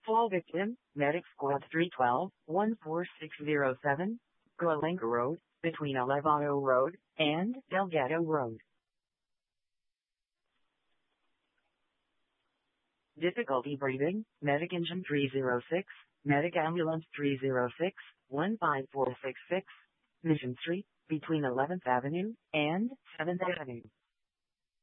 Fall victim, Medic Squad 312-14607, Goalenga Road, between Elevado Road and Delgado Road. Difficulty breathing, Medic Engine 306, Medic Ambulance 306-15466, Mission Street, between 11th Avenue and 7th Avenue.